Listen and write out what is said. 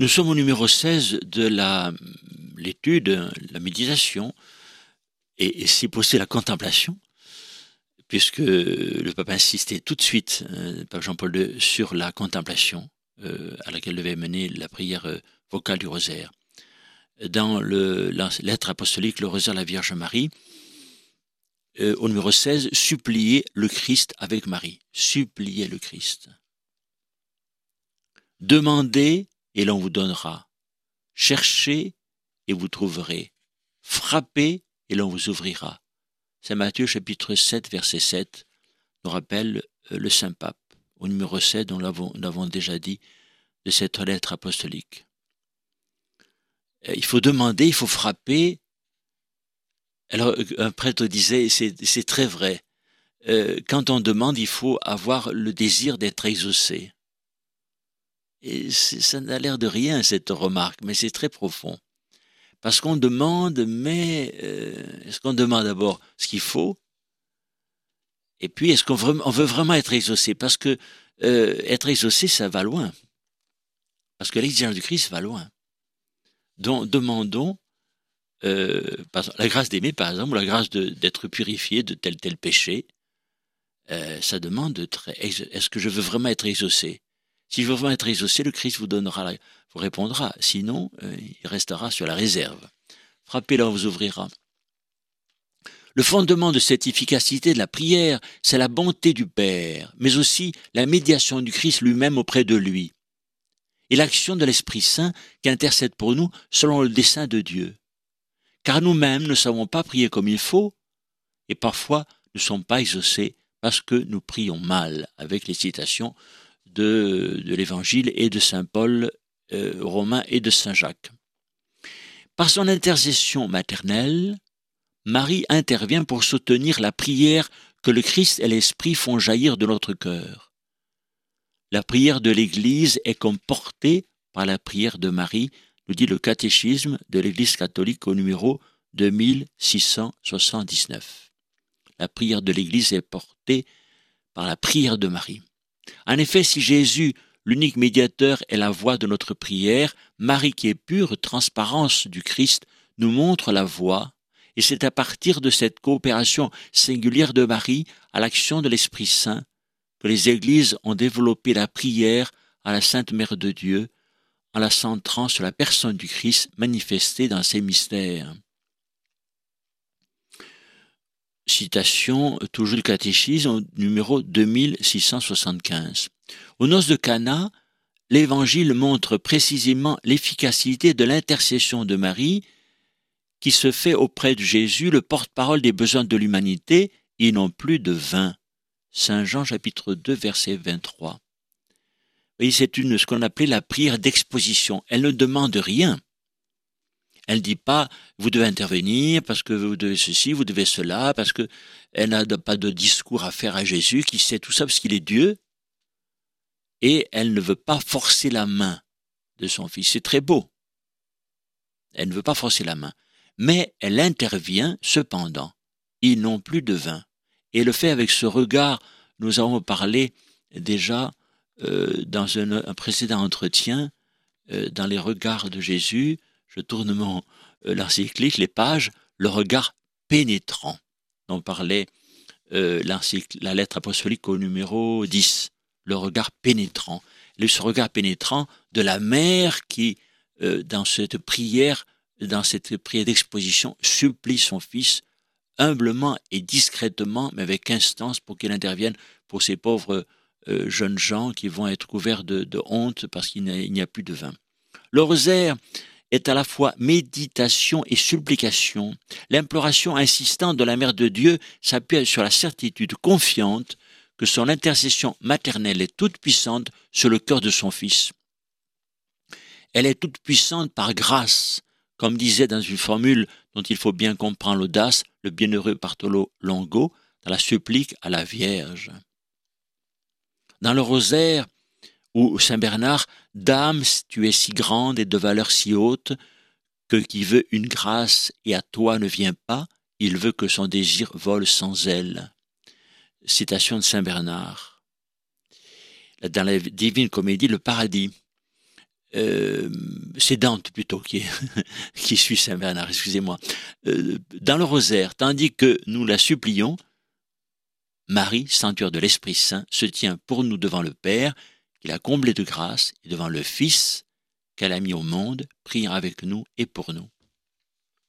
Nous sommes au numéro 16 de l'étude, la méditation, et si possible la contemplation, puisque le pape insistait tout de suite, le pape Jean-Paul II, sur la contemplation à laquelle devait mener la prière vocale du rosaire. Dans la lettre apostolique, le rosaire de la Vierge Marie, au numéro 16, suppliez le Christ avec Marie. Suppliez le Christ. Demandez et l'on vous donnera. Cherchez et vous trouverez. Frappez et l'on vous ouvrira. Saint Matthieu chapitre 7 verset 7 nous rappelle le Saint Pape au numéro 7 dont nous l'avons déjà dit de cette lettre apostolique. Il faut demander, il faut frapper. Alors un prêtre disait, c'est très vrai, quand on demande, il faut avoir le désir d'être exaucé. Et ça n'a l'air de rien cette remarque, mais c'est très profond. Parce qu'on demande, mais est-ce qu'on demande d'abord ce qu'il faut? Et puis, est-ce qu'on veut vraiment être exaucé? Parce que être exaucé, ça va loin. Parce que l'exigence du Christ va loin. Donc, demandons la grâce d'aimer, par exemple, ou la grâce d'être purifié de tel péché. Ça demande est-ce que je veux vraiment être exaucé? Si je veux vraiment être exaucé, le Christ vous répondra. Sinon, il restera sur la réserve. Frappez là, on vous ouvrira. Le fondement de cette efficacité de la prière, c'est la bonté du Père, mais aussi la médiation du Christ lui-même auprès de lui, et l'action de l'Esprit Saint qui intercède pour nous selon le dessein de Dieu. Car nous-mêmes ne savons pas prier comme il faut, et parfois ne sommes pas exaucés parce que nous prions mal, avec les citations de l'Évangile et de Saint Paul Romain et de Saint Jacques. Par son intercession maternelle, Marie intervient pour soutenir la prière que le Christ et l'Esprit font jaillir de notre cœur. La prière de l'Église est comme portée par la prière de Marie, nous dit le catéchisme de l'Église catholique au numéro 2679. La prière de l'Église est portée par la prière de Marie. En effet, si Jésus, l'unique médiateur, est la voie de notre prière, Marie, qui est pure transparence du Christ, nous montre la voie. Et c'est à partir de cette coopération singulière de Marie à l'action de l'Esprit Saint que les Églises ont développé la prière à la Sainte Mère de Dieu en la centrant sur la personne du Christ manifestée dans ses mystères. Citation, toujours le catéchisme, numéro 2675. Aux noces de Cana, l'Évangile montre précisément l'efficacité de l'intercession de Marie qui se fait auprès de Jésus le porte-parole des besoins de l'humanité et non plus de vin. Saint Jean chapitre 2 verset 23. Et c'est ce qu'on appelait la prière d'exposition. Elle ne demande rien. Elle ne dit pas vous devez intervenir parce que vous devez ceci, vous devez cela, parce que elle n'a pas de discours à faire à Jésus qui sait tout ça parce qu'il est Dieu. Et elle ne veut pas forcer la main de son fils. C'est très beau. Elle ne veut pas forcer la main. Mais elle intervient cependant. Ils n'ont plus de vin. Et le fait avec ce regard, nous avons parlé déjà dans un précédent entretien, dans les regards de Jésus, je tourne l'encyclique, les pages, le regard pénétrant, dont parlait la lettre apostolique au numéro 10, le regard pénétrant. Ce regard pénétrant de la mère qui, dans cette prière d'exposition, supplie son fils humblement et discrètement, mais avec instance, pour qu'il intervienne pour ces pauvres jeunes gens qui vont être couverts de honte parce qu'il n'y a plus de vin. Le rosaire est à la fois méditation et supplication. L'imploration insistante de la Mère de Dieu s'appuie sur la certitude confiante que son intercession maternelle est toute puissante sur le cœur de son Fils. Elle est toute puissante par grâce, comme disait dans une formule dont il faut bien comprendre l'audace, le bienheureux Bartolo Longo, dans la supplique à la Vierge. Dans le rosaire, où Saint Bernard, « Dame, tu es si grande et de valeur si haute, que qui veut une grâce et à toi ne vient pas, il veut que son désir vole sans elle. » Citation de Saint Bernard. Dans la Divine Comédie, le paradis, c'est Dante plutôt qui suit Saint Bernard, excusez-moi, dans le rosaire, tandis que nous la supplions, Marie, sanctuaire de l'Esprit Saint, se tient pour nous devant le Père, qu'il a comblé de grâce, et devant le Fils qu'elle a mis au monde, priant avec nous et pour nous.